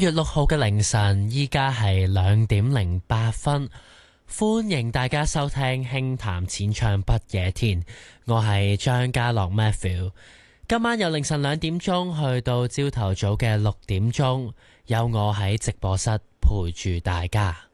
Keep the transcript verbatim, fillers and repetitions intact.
月六號嘅凌晨，依家係兩點零八分，歡迎大家收聽輕談淺唱不夜天，我係張家樂 Matthew。今晚由凌晨兩點鐘去到朝頭早嘅六點鐘，有我喺直播室陪住大家。